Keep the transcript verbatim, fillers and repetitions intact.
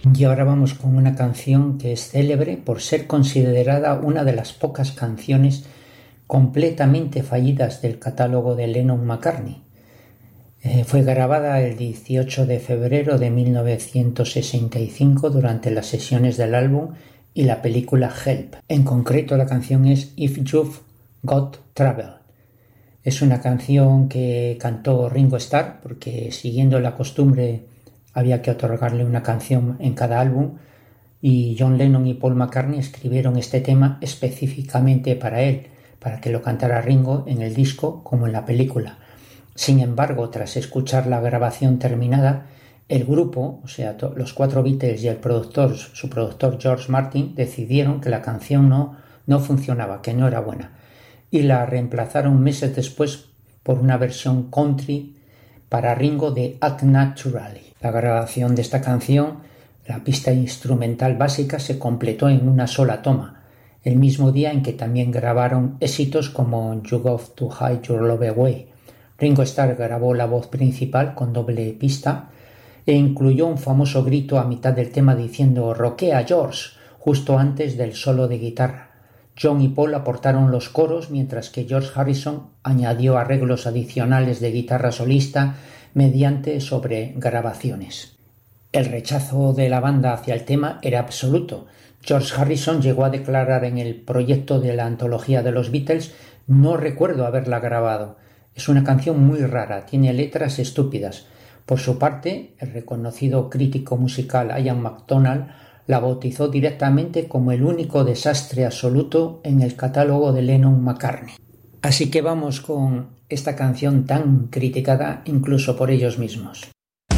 Y ahora vamos con una canción que es célebre por ser considerada una de las pocas canciones completamente fallidas del catálogo de Lennon-McCartney. Eh, fue grabada el dieciocho de febrero de mil novecientos sesenta y cinco durante las sesiones del álbum y la película Help. En concreto, la canción es If You've Got Trouble. Es una canción que cantó Ringo Starr porque, siguiendo la costumbre, había que otorgarle una canción en cada álbum, y John Lennon y Paul McCartney escribieron este tema específicamente para él, para que lo cantara Ringo en el disco como en la película. Sin embargo, tras escuchar la grabación terminada, el grupo, o sea, los cuatro Beatles y el productor, su productor George Martin, decidieron que la canción no, no funcionaba, que no era buena, y la reemplazaron meses después por una versión country para Ringo de Act Naturally. La grabación de esta canción, la pista instrumental básica, se completó en una sola toma, el mismo día en que también grabaron éxitos como You Got to Hide Your Love Away. Ringo Starr grabó la voz principal con doble pista e incluyó un famoso grito a mitad del tema diciendo «Rockea, George», justo antes del solo de guitarra. John y Paul aportaron los coros, mientras que George Harrison añadió arreglos adicionales de guitarra solista mediante sobregrabaciones. El rechazo de la banda hacia el tema era absoluto. George Harrison llegó a declarar en el proyecto de la antología de los Beatles: «No recuerdo haberla grabado. Es una canción muy rara, tiene letras estúpidas». Por su parte, el reconocido crítico musical Ian McDonald la bautizó directamente como el único desastre absoluto en el catálogo de Lennon-McCartney. Así que vamos con esta canción tan criticada incluso por ellos mismos.